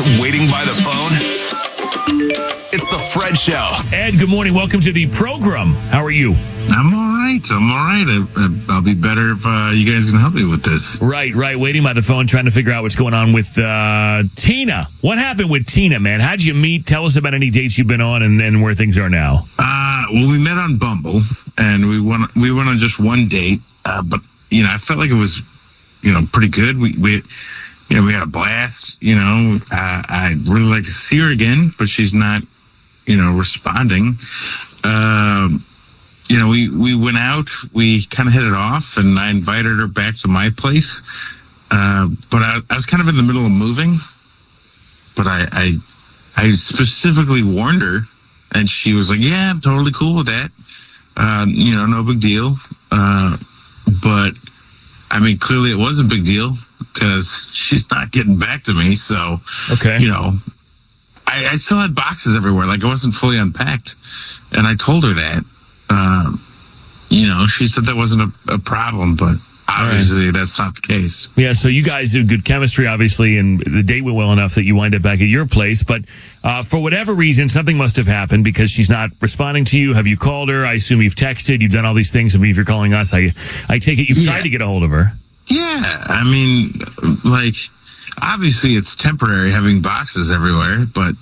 waiting by the phone? It's the Fred Show. Ed, good morning. Welcome to the program. How are you? I'm all right. I'll be better if you guys can help me with this. Right. Waiting by the phone, trying to figure out what's going on with Tina. What happened with Tina, man? How'd you meet? Tell us about any dates you've been on and where things are now. Well, we met on Bumble, and we went on just one date. But I felt like it was, pretty good. We had a blast. I'd really like to see her again, but she's not, responding. We went out, we kind of hit it off, and I invited her back to my place. But I was kind of in the middle of moving, but I specifically warned her, and she was like, yeah, I'm totally cool with that. No big deal. But I mean, clearly it was a big deal because she's not getting back to me. So, okay. I still had boxes everywhere. Like, I wasn't fully unpacked. And I told her that. She said that wasn't a problem, but obviously that's not the case. Yeah, so you guys did good chemistry, obviously, and the date went well enough that you wind up back at your place. But for whatever reason, something must have happened because she's not responding to you. Have you called her? I assume you've texted. You've done all these things. I mean, if you're calling us, I take it you've tried to get a hold of her. Yeah, I mean, like, obviously it's temporary having boxes everywhere, but,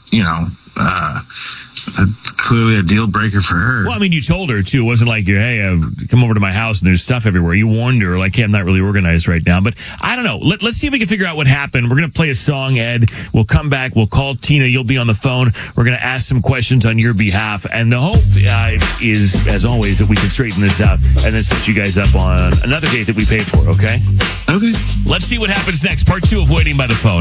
that's clearly a deal breaker for her. Well, I mean, you told her, too. It wasn't like, hey, come over to my house and there's stuff everywhere. You warned her, like, hey, I'm not really organized right now. But I don't know. Let's see if we can figure out what happened. We're going to play a song, Ed. We'll come back. We'll call Tina. You'll be on the phone. We're going to ask some questions on your behalf. And the hope is, as always, that we can straighten this out and then set you guys up on another date that we paid for, okay? Okay. Let's see what happens next. Part 2 of Waiting by the Phone.